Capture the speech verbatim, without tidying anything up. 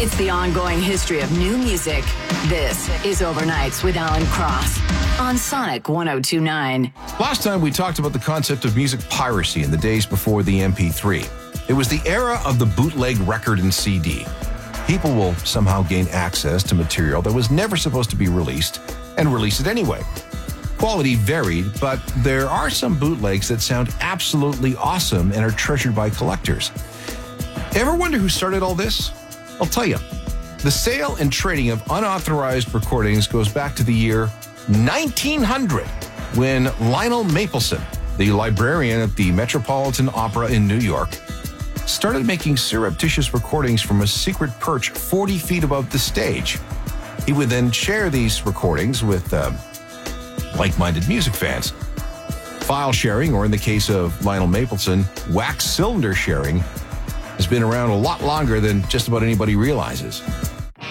It's the ongoing history of new music. This is Overnights with Alan Cross on Sonic one oh two point nine. Last time we talked about the concept of music piracy in the days before the M P three. It was the era of the bootleg record and C D. People will somehow gain access to material that was never supposed to be released and release it anyway. Quality varied, but there are some bootlegs that sound absolutely awesome and are treasured by collectors. Ever wonder who started all this? I'll tell you. The sale and trading of unauthorized recordings goes back to the year nineteen hundred, when Lionel Mapleson, the librarian at the Metropolitan Opera in New York, started making surreptitious recordings from a secret perch forty feet above the stage. He would then share these recordings with uh, like-minded music fans. File sharing, or in the case of Lionel Mapleson, wax cylinder sharing, has been around a lot longer than just about anybody realizes.